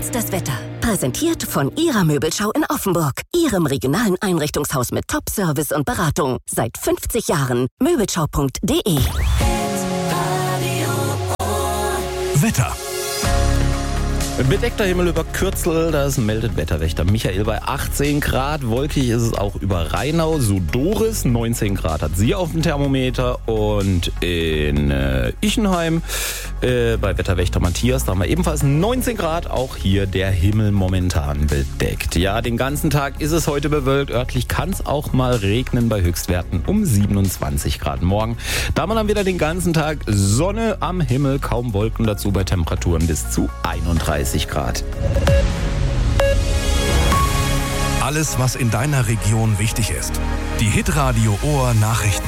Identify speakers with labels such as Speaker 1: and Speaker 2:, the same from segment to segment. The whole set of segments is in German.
Speaker 1: Jetzt das Wetter. Präsentiert von Ihrer Möbelschau in Offenburg. Ihrem regionalen Einrichtungshaus mit Top-Service und Beratung. Seit 50 Jahren. Möbelschau.de.
Speaker 2: Wetter.
Speaker 3: Bedeckter Himmel über Kürzel, das meldet Wetterwächter Michael bei 18 Grad. Wolkig ist es auch über Rheinau. Sudoris, 19 Grad hat sie auf dem Thermometer. Und in Ichenheim bei Wetterwächter Matthias, da haben wir ebenfalls 19 Grad. Auch hier der Himmel momentan bedeckt. Ja, den ganzen Tag ist es heute bewölkt. Örtlich kann es auch mal regnen bei Höchstwerten um 27 Grad morgen. Da haben wir dann wieder den ganzen Tag Sonne am Himmel, kaum Wolken dazu bei Temperaturen bis zu 31 Grad.
Speaker 2: Alles, was in deiner Region wichtig ist. Die Hitradio Ohr Nachrichten.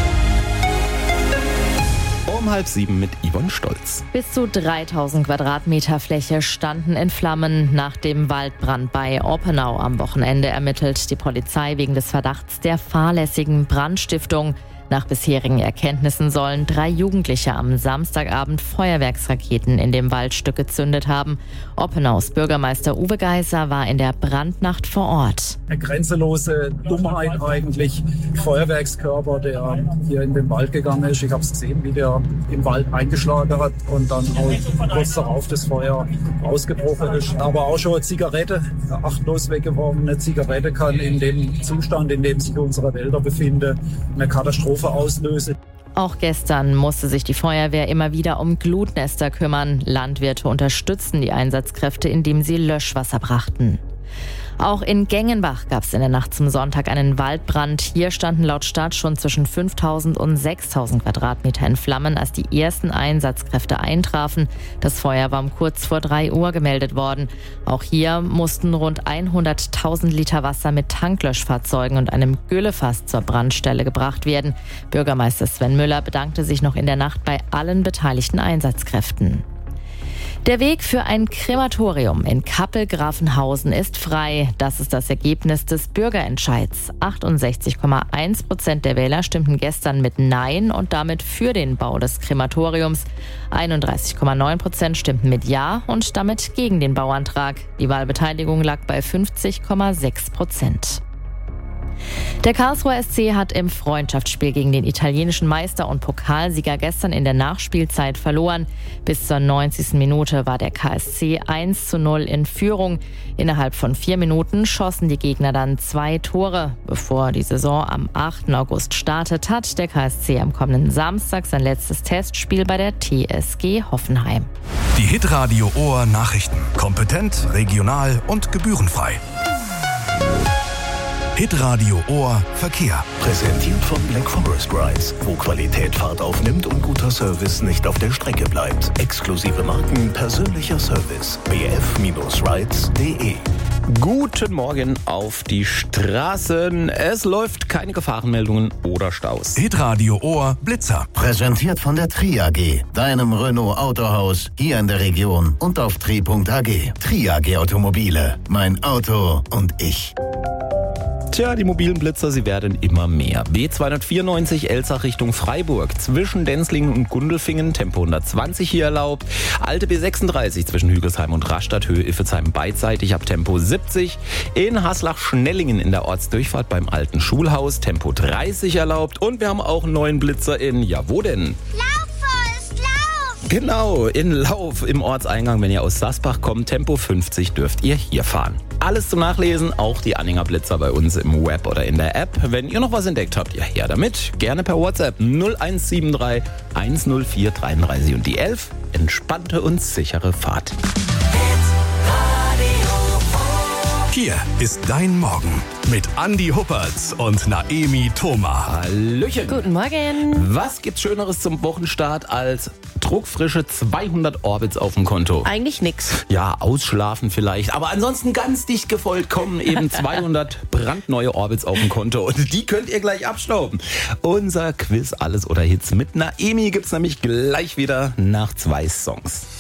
Speaker 3: Um 6:30 mit Yvonne Stolz.
Speaker 4: Bis zu 3000 Quadratmeter Fläche standen in Flammen nach dem Waldbrand bei Oppenau am Wochenende, ermittelt die Polizei wegen des Verdachts der fahrlässigen Brandstiftung. Nach bisherigen Erkenntnissen sollen 3 Jugendliche am Samstagabend Feuerwerksraketen in dem Waldstück gezündet haben. Oppenaus Bürgermeister Uwe Geißer war in der Brandnacht vor Ort.
Speaker 5: Eine grenzenlose Dummheit eigentlich. Feuerwerkskörper, der hier in den Wald gegangen ist. Ich habe es gesehen, wie der im Wald eingeschlagen hat und dann auch kurz darauf das Feuer ausgebrochen ist. Aber auch schon eine Zigarette, eine achtlos weggeworfene Zigarette kann in dem Zustand, in dem sich unsere Wälder befinden, eine Katastrophe auslösen.
Speaker 4: Auch gestern musste sich die Feuerwehr immer wieder um Glutnester kümmern. Landwirte unterstützten die Einsatzkräfte, indem sie Löschwasser brachten. Auch in Gengenbach gab es in der Nacht zum Sonntag einen Waldbrand. Hier standen laut Stadt schon zwischen 5000 und 6000 Quadratmeter in Flammen, als die ersten Einsatzkräfte eintrafen. Das Feuer war um kurz vor 3 Uhr gemeldet worden. Auch hier mussten rund 100.000 Liter Wasser mit Tanklöschfahrzeugen und einem Güllefass zur Brandstelle gebracht werden. Bürgermeister Sven Müller bedankte sich noch in der Nacht bei allen beteiligten Einsatzkräften. Der Weg für ein Krematorium in Kappel-Grafenhausen ist frei. Das ist das Ergebnis des Bürgerentscheids. 68,1% der Wähler stimmten gestern mit Nein und damit für den Bau des Krematoriums. 31,9% stimmten mit Ja und damit gegen den Bauantrag. Die Wahlbeteiligung lag bei 50,6%. Der Karlsruher SC hat im Freundschaftsspiel gegen den italienischen Meister und Pokalsieger gestern in der Nachspielzeit verloren. Bis zur 90. Minute war der KSC 1:0 in Führung. Innerhalb von 4 Minuten schossen die Gegner dann 2 Tore. Bevor die Saison am 8. August startet, hat der KSC am kommenden Samstag sein letztes Testspiel bei der TSG Hoffenheim.
Speaker 2: Die Hitradio Ohr Nachrichten. Kompetent, regional und gebührenfrei. Hitradio Ohr Verkehr.
Speaker 6: Präsentiert von Black Forest Rides, wo Qualität Fahrt aufnimmt und guter Service nicht auf der Strecke bleibt. Exklusive Marken, persönlicher Service. bf-rides.de.
Speaker 3: Guten Morgen auf die Straßen. Es läuft keine Gefahrenmeldungen oder Staus.
Speaker 2: Hitradio Ohr Blitzer.
Speaker 6: Präsentiert von der Tri AG, deinem Renault Autohaus hier in der Region und auf tri.ag. Tri AG Automobile, mein Auto und ich.
Speaker 3: Tja, die mobilen Blitzer, sie werden immer mehr. B294 Elsach Richtung Freiburg. Zwischen Denzlingen und Gundelfingen Tempo 120 hier erlaubt. Alte B36 zwischen Hügelsheim und Rastatt, Höhe Iffezheim beidseitig ab Tempo 70. In Haslach-Schnellingen in der Ortsdurchfahrt beim alten Schulhaus Tempo 30 erlaubt. Und wir haben auch einen neuen Blitzer in, ja wo denn? Genau, in Lauf im Ortseingang, wenn ihr aus Sasbach kommt, Tempo 50 dürft ihr hier fahren. Alles zum Nachlesen, auch die Anhänger Blitzer bei uns im Web oder in der App. Wenn ihr noch was entdeckt habt, ja her damit. Gerne per WhatsApp 0173 104 33 und die 11. Entspannte und sichere Fahrt.
Speaker 2: Hier ist dein Morgen mit Andi Huppertz und Naemi Thoma.
Speaker 3: Hallöchen.
Speaker 4: Guten Morgen.
Speaker 3: Was gibt's Schöneres zum Wochenstart als druckfrische 200 Orbits auf dem Konto?
Speaker 4: Eigentlich nix.
Speaker 3: Ja, ausschlafen vielleicht. Aber ansonsten ganz dicht gefolgt kommen eben 200 brandneue Orbits auf dem Konto. Und die könnt ihr gleich abstauben. Unser Quiz Alles oder Hits mit Naemi gibt's nämlich gleich wieder nach 2 Songs.